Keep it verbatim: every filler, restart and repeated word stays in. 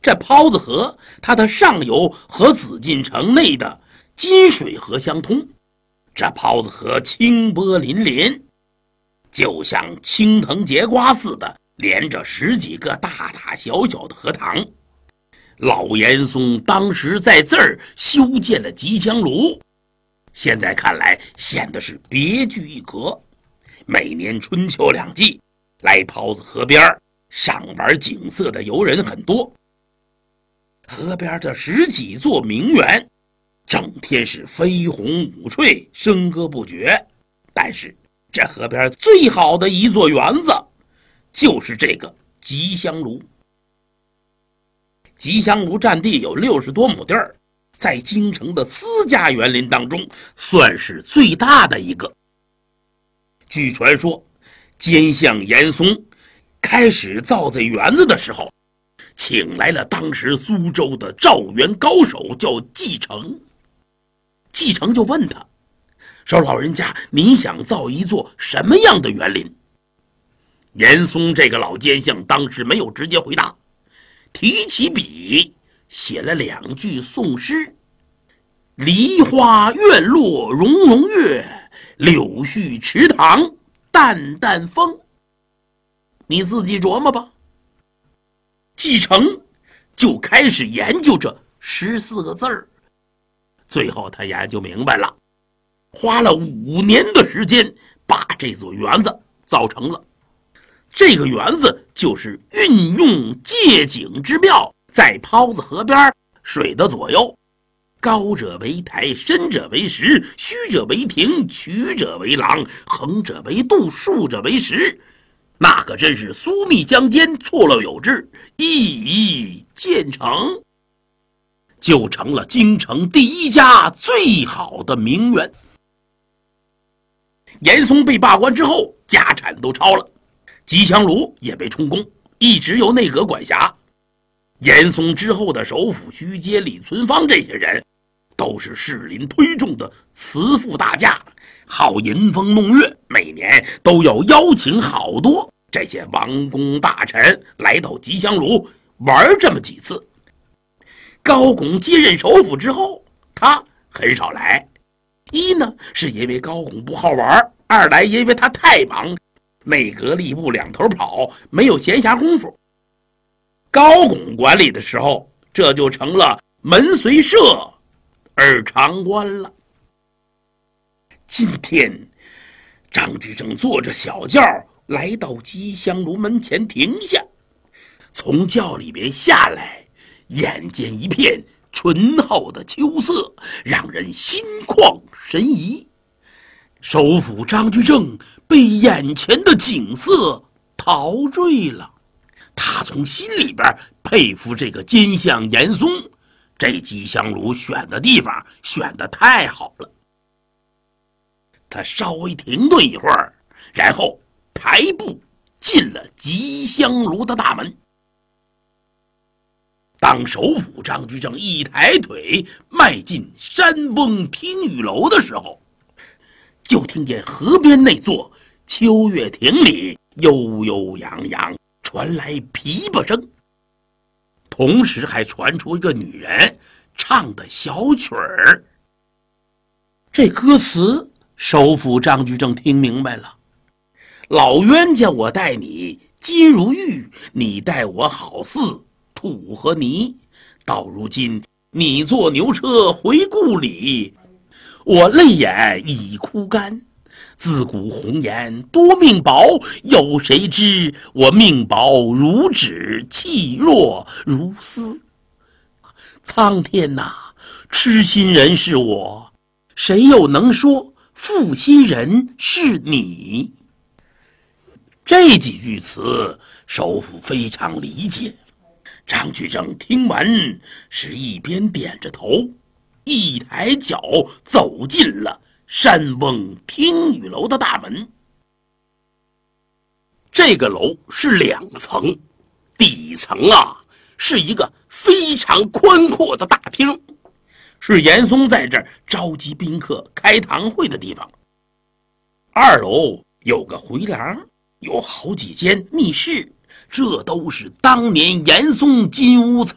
这泡子河它的上游和紫禁城内的金水河相通，这泡子河清波粼粼，就像青藤结瓜似的连着十几个大大小小的荷塘。老严嵩当时在这儿修建了吉祥炉，现在看来显得是别具一格。每年春秋两季来泡子河边赏玩景色的游人很多。河边的十几座名园整天是飞鸿舞翠，笙歌不绝。但是这河边最好的一座园子就是这个吉祥炉。吉祥炉占地有六十多亩地儿，在京城的私家园林当中算是最大的一个。据传说，奸相严嵩开始造这园子的时候，请来了当时苏州的赵园高手，叫季承。季承就问他说：“老人家，你想造一座什么样的园林？”严嵩这个老奸相当时没有直接回答，提起笔写了两句宋诗：“梨花院落融融月，柳絮池塘淡淡风。”你自己琢磨吧。季承就开始研究这十四个字儿，最后他研究明白了，花了五年的时间把这座园子造成了。这个园子就是运用借景之妙，在泡子河边水的左右，高者为台，深者为石，虚者为亭，曲者为廊，横者为渡，竖者为石，那可真是疏密相间，错落有致，一一建成，就成了京城第一家最好的名园。严嵩被罢官之后，家产都抄了，吉祥炉也被充公，一直由内阁管辖。严嵩之后的首辅徐阶、李存芳这些人都是士林推重的慈父大家，好吟风弄月，每年都要邀请好多这些王公大臣来到吉祥炉玩这么几次。高拱接任首辅之后，他很少来，一呢是因为高拱不好玩，二来因为他太忙，内阁吏部两头跑，没有闲暇功夫。高拱管理的时候，这就成了门随社而常官了。今天张居正坐着小轿来到吉祥炉门前停下，从轿里边下来，眼见一片醇厚的秋色，让人心旷神怡。首辅张居正被眼前的景色陶醉了，他从心里边佩服这个奸相严嵩，这吉祥炉选的地方选得太好了。他稍微停顿一会儿，然后抬步进了吉祥炉的大门。当首辅张居正一抬腿迈进山翁听雨楼的时候，就听见河边那座秋月亭里悠悠扬扬传来琵琶声，同时还传出一个女人唱的小曲儿。这歌词首辅张居正听明白了：老冤家我待你金如玉，你待我好似土和泥。到如今你坐牛车回故里，我泪眼已枯干。自古红颜多命薄，有谁知我命薄如纸，气弱如丝。苍天哪，痴心人是我，谁又能说负心人是你？这几句词首辅非常理解。张居正听完是一边点着头，一抬脚走进了山翁听雨楼的大门。这个楼是两层，底层啊是一个非常宽阔的大厅，是严嵩在这儿召集宾客开堂会的地方。二楼有个回廊，有好几间密室，这都是当年严嵩金屋